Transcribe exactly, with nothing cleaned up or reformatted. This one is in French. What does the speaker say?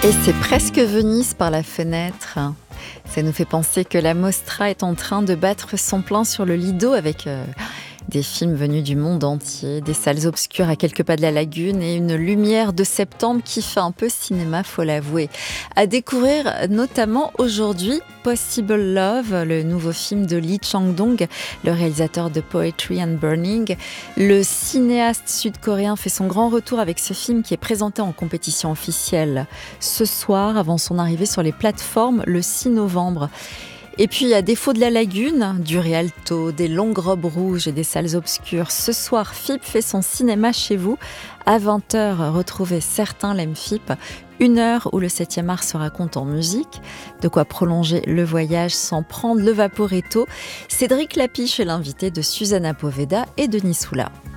Et c'est presque Venise par la fenêtre. Ça nous fait penser que la Mostra est en train de battre son plein sur le Lido avec euh, des films venus du monde entier, des salles obscures à quelques pas de la lagune et une lumière de septembre qui fait un peu cinéma, faut l'avouer. À découvrir notamment aujourd'hui Possible Love, le nouveau film de Lee Chang-dong, le réalisateur de Poetry and Burning. Le cinéaste sud-coréen fait son grand retour avec ce film qui est présenté en compétition officielle ce soir avant son arrivée sur les plateformes le six novembre. Et puis, à défaut de la lagune, du Rialto, des longues robes rouges et des salles obscures, ce soir, F I P fait son cinéma chez vous. À vingt heures, retrouvez Certains l'aiment F I P, une heure où le septième art se raconte en musique. De quoi prolonger le voyage sans prendre le vaporetto. Cédric Lapiche est l'invité de Susanna Poveda et Denis Soula.